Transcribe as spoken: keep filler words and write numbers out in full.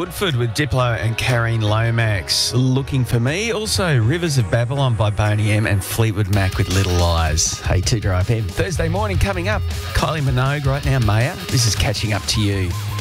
Woodford with Diplo and Karine Lomax, Looking for Me. Also, Rivers of Babylon by Boney M and Fleetwood Mac with Little Lies. Hey, two Drive M. Thursday morning coming up. Kylie Minogue right now, Maya. This is Catching Up to You.